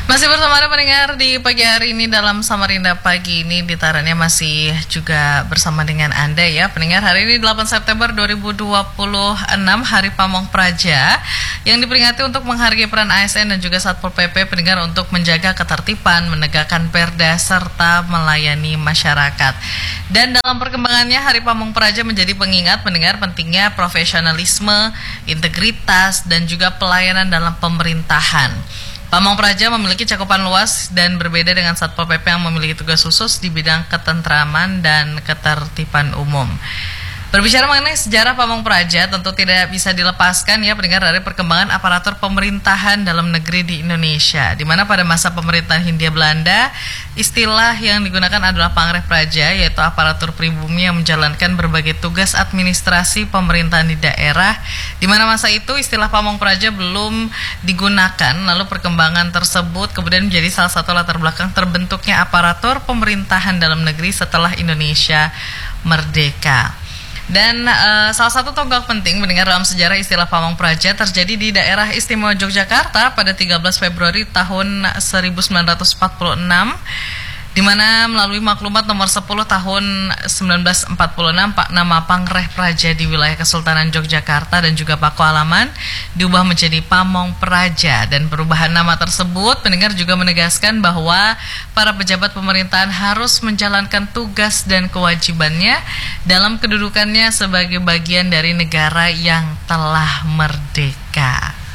Masih bersama Anda pendengar di pagi hari ini dalam Samarinda Pagi ini. Ditarannya masih juga bersama dengan Anda ya pendengar. Hari ini 8 September 2026, Hari Pamong Praja, yang diperingati untuk menghargai peran ASN dan juga Satpol PP pendengar untuk menjaga ketertiban, menegakkan perda serta melayani masyarakat. Dan dalam perkembangannya, Hari Pamong Praja menjadi pengingat pendengar pentingnya profesionalisme, integritas dan juga pelayanan dalam pemerintahan. Pamong Praja memiliki cakupan luas dan berbeda dengan Satpol PP yang memiliki tugas khusus di bidang ketentraman dan ketertiban umum. Berbicara mengenai sejarah Pamong Praja, tentu tidak bisa dilepaskan ya pendengar dari perkembangan aparatur pemerintahan dalam negeri di Indonesia, di mana pada masa pemerintahan Hindia Belanda, istilah yang digunakan adalah Pangreh Praja, yaitu aparatur pribumi yang menjalankan berbagai tugas administrasi pemerintahan di daerah, di mana masa itu istilah Pamong Praja belum digunakan. Lalu perkembangan tersebut kemudian menjadi salah satu latar belakang terbentuknya aparatur pemerintahan dalam negeri setelah Indonesia merdeka. Dan salah satu tonggak penting mendengar dalam sejarah istilah Pamong Praja terjadi di daerah istimewa Yogyakarta pada 13 Februari tahun 1946, di mana melalui maklumat nomor 10 tahun 1946 nama Pangreh Praja di wilayah Kesultanan Yogyakarta dan juga Pakualaman diubah menjadi Pamong Praja. Dan perubahan nama tersebut pendengar juga menegaskan bahwa para pejabat pemerintahan harus menjalankan tugas dan kewajibannya dalam kedudukannya sebagai bagian dari negara yang telah merdeka.